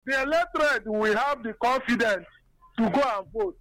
the electorate will have the confidence to go and vote.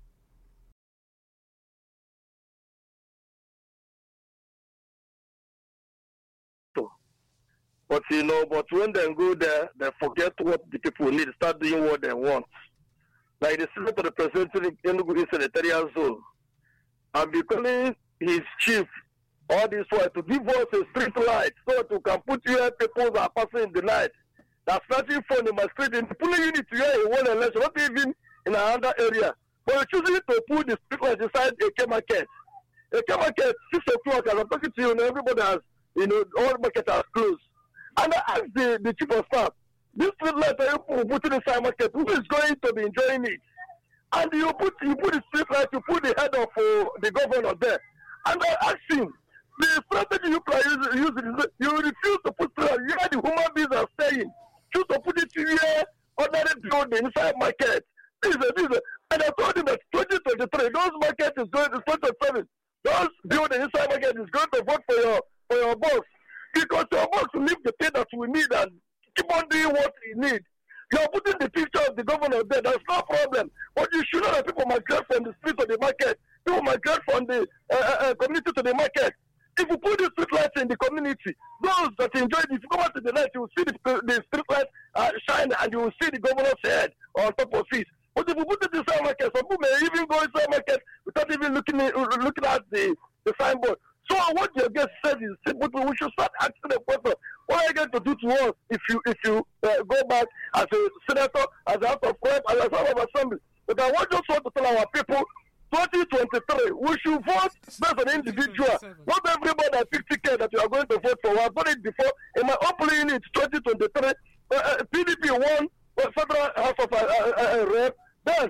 But when they go there, they forget what the people need, start doing what they want. Like the senator representing Enugu senatorial zone, and be calling his chief all this way to give us a street light so that we can put here people that are passing in the night. That's starting from in my street in the polling unit here in one election, not even in another area. But we're choosing to put the street light inside AK Market. AK Market, 6 o'clock, as I'm talking to you, everybody has, all markets are closed. And I asked the chief of staff, this street light that you put inside market, who is going to be enjoying it? And you put the street light, you put the head of the governor there. And I asked him, the strategy you use, you refuse to put street light. You know the human beings are saying, choose to put it here, ordinary building inside market. This is. And I told him that 2023, those markets is going to 2027. Those buildings inside market is going to vote for your boss. Because your boss will leave the thing that we need and keep on doing what we need. You're putting the picture of the governor there, that's no problem. But you should know that people migrate from the street to the market. People migrate from the community to the market. If you put the street lights in the community, those that enjoy it, if you come out to the night, you will see the street lights shine and you will see the governor's head on top of it. But if you put it inside market, some people may even go inside market without even looking at the signboard. So what your guest said is simple. We should start asking the question: what are you going to do to us if you go back as a senator, as a house of rep, as a house of assembly? But I just want to tell our people, 2023, we should vote based on individual. Not everybody that pick ticket that you are going to vote for. I've done it before. In my own polling unit, 2023, PDP won federal house of rep. Then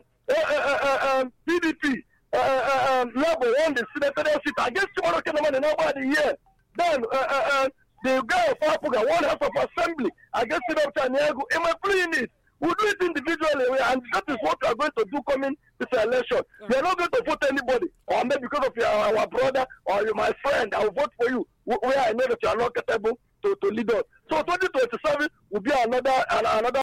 PDP. Labour won the senatorial seat against tomorrow Kenaman in over the year. Then the guy of Apuga won house of assembly against Dr. Niago. In my polling unit, we do it individually, and that is what we are going to do coming this election. We are not going to vote anybody, or maybe because of our brother or you're my friend, I will vote for you, where I know that you are not capable to lead us. So 2027 will be another